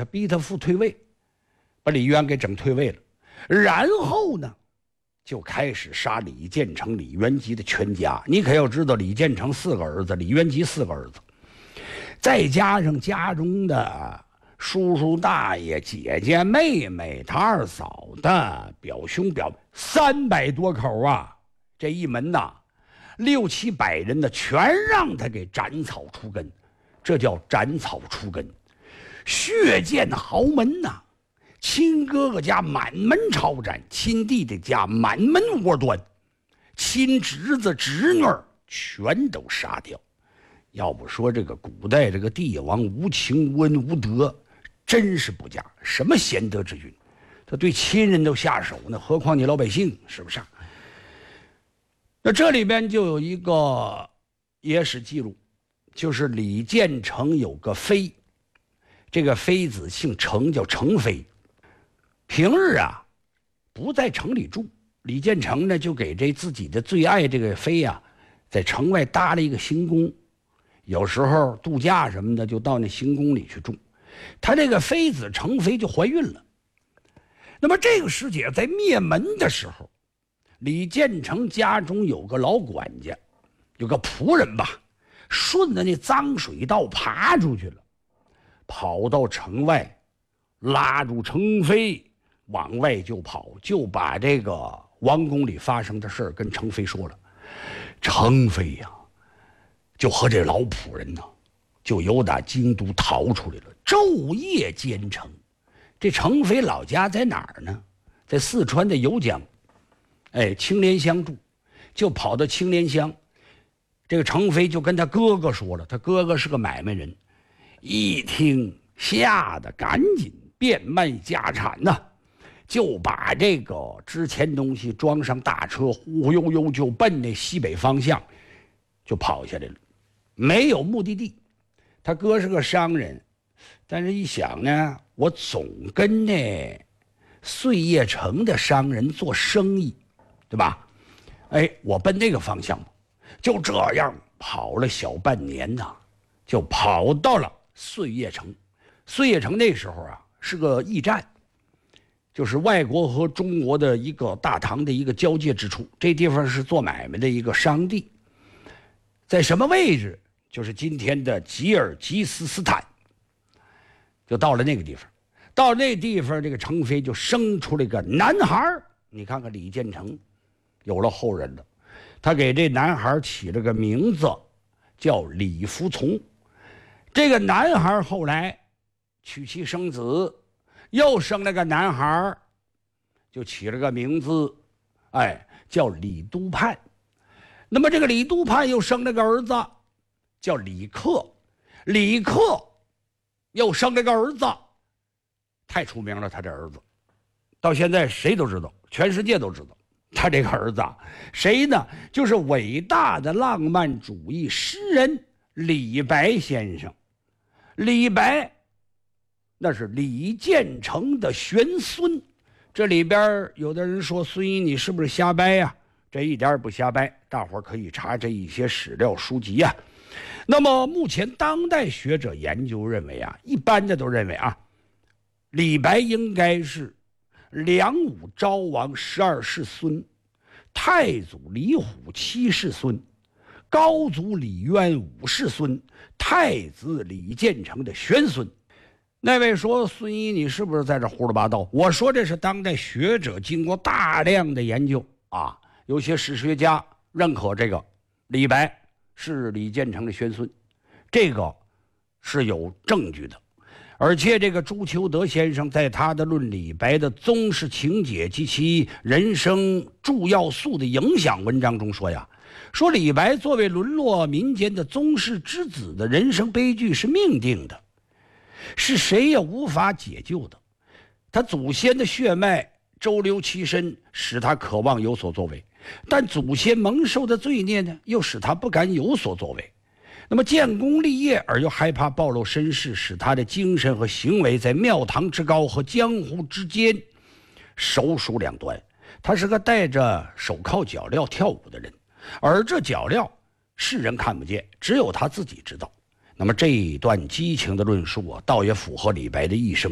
他逼他父退位，把李渊给整退位了。然后呢，就开始杀李建成、李元吉的全家。你可要知道，李建成4个儿子，李元吉4个儿子，再加上家中的叔叔大爷、姐姐妹妹、他二嫂的表兄表300多口啊，这一门呐，6、700人呢，全让他给斩草除根。这叫斩草除根，血溅豪门呐！亲哥哥家满门抄斩，亲弟弟家满门窝端，亲侄子侄女全都杀掉。要不说这个古代这个帝王无情无恩无德，真是不假。什么贤德之君，他对亲人都下手呢，何况你老百姓，是不是？那这里边就有一个野史记录，就是李建成有个妃，这个妃子姓程，叫程妃。平日啊不在城里住，李建成呢就给这自己的最爱这个妃啊，在城外搭了一个行宫，有时候度假什么的就到那行宫里去住。他这个妃子程妃就怀孕了。那么这个师姐在灭门的时候，李建成家中有个老管家，有个仆人吧，顺着那脏水道爬出去了，跑到城外，拉住程妃往外就跑，就把这个王宫里发生的事跟程妃说了。程妃呀，就和这老仆人呢，就由打京都逃出来了，昼夜兼程。这程妃老家在哪儿呢？在四川的游江，青莲乡住，就跑到青莲乡。这个程妃就跟他哥哥说了，他哥哥是个买卖人，一听吓得赶紧变卖家产呐，就把这个值钱东西装上大车，忽悠悠就奔那西北方向就跑下来了，没有目的地。他哥是个商人，但是一想呢，我总跟那碎叶城的商人做生意，对吧？我奔那个方向吧。就这样跑了小半年呐，就跑到了碎叶城。碎叶城那时候啊是个驿站，就是外国和中国的一个大唐的一个交界之处，这地方是做买卖的一个商地。在什么位置？就是今天的吉尔吉斯斯坦。就到了那个地方，到了那地方，这个程妃就生出了一个男孩。你看看李建成有了后人了，他给这男孩起了个名字叫李福从。这个男孩后来娶妻生子，又生了个男孩，就起了个名字叫李都盼。那么这个李都盼又生了个儿子叫李克，李克又生了个儿子，太出名了。他这儿子到现在谁都知道，全世界都知道他这个儿子谁呢？就是伟大的浪漫主义诗人李白先生。李白那是李建成的玄孙。这里边有的人说孙一你是不是瞎掰呀？这一点也不瞎掰，大伙儿可以查这一些史料书籍呀。那么目前当代学者研究认为一般的都认为李白应该是梁武昭王12世孙，太祖李虎7世孙，高祖李渊5世孙，太子李建成的玄孙。那位说孙一你是不是在这胡说八道？我说这是当代学者经过大量的研究有些史学家认可这个李白是李建成的玄孙，这个是有证据的。而且这个朱求德先生在他的论李白的宗室情节及其人生重要素的影响文章中说李白作为沦落民间的宗室之子的人生悲剧是命定的，是谁也无法解救的。他祖先的血脉周流其身，使他渴望有所作为，但祖先蒙受的罪孽呢，又使他不敢有所作为。那么建功立业而又害怕暴露身世，使他的精神和行为在庙堂之高和江湖之间手鼠两端。他是个戴着手铐脚镣跳舞的人，而这脚镣世人看不见，只有他自己知道。那么这一段激情的论述倒也符合李白的一生